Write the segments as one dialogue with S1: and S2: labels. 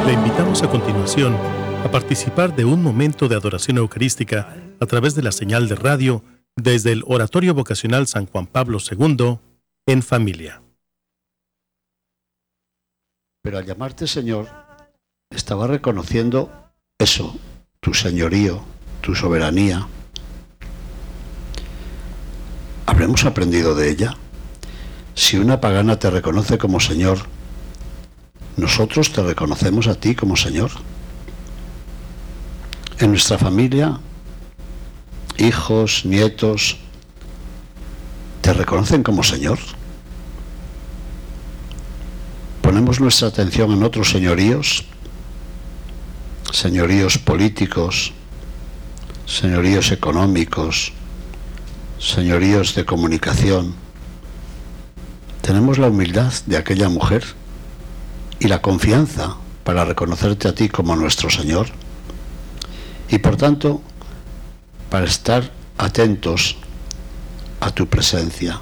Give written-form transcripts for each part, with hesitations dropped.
S1: Le invitamos a continuación a participar de un momento de adoración eucarística a través de la señal de radio desde el Oratorio Vocacional San Juan Pablo II en familia.
S2: Pero al llamarte Señor, estaba reconociendo eso, tu señorío, tu soberanía. ¿Habremos aprendido de ella? Si una pagana te reconoce como Señor, ¿nosotros te reconocemos a ti como Señor? En nuestra familia, hijos, nietos, ¿te reconocen como Señor? ¿Ponemos nuestra atención en otros señoríos? Señoríos políticos, señoríos económicos, señoríos de comunicación. ¿Tenemos la humildad de aquella mujer y la confianza para reconocerte a ti como nuestro Señor? Y por tanto, para estar atentos a tu presencia.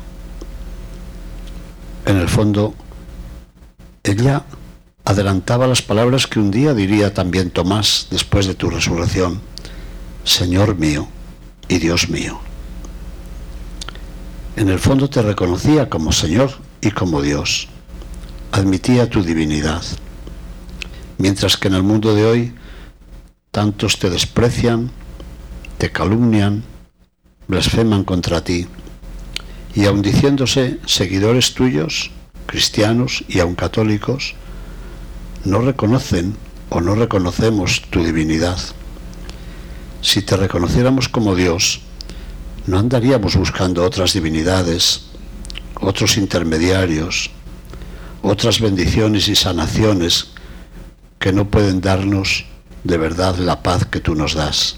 S2: En el fondo, ella adelantaba las palabras que un día diría también Tomás después de tu resurrección: Señor mío y Dios mío. En el fondo te reconocía como Señor y como Dios. Admitía tu divinidad. Mientras que en el mundo de hoy tantos te desprecian, te calumnian, blasfeman contra ti, y aun diciéndose seguidores tuyos, cristianos y aun católicos, no reconocen o no reconocemos tu divinidad. Si te reconociéramos como Dios, no andaríamos buscando otras divinidades, otros intermediarios, otras bendiciones y sanaciones que no pueden darnos de verdad la paz que tú nos das.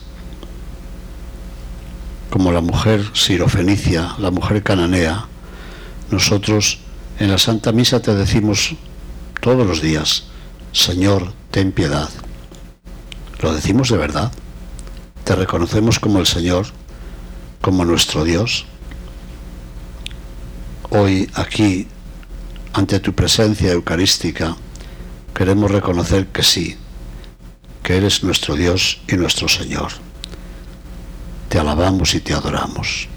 S2: Como la mujer sirofenicia, la mujer cananea, nosotros en la Santa Misa te decimos todos los días: Señor, ten piedad. ¿Lo decimos de verdad? ¿Te reconocemos como el Señor, como nuestro Dios? Hoy, aquí, ante tu presencia eucarística, queremos reconocer que sí, que eres nuestro Dios y nuestro Señor. Te alabamos y te adoramos.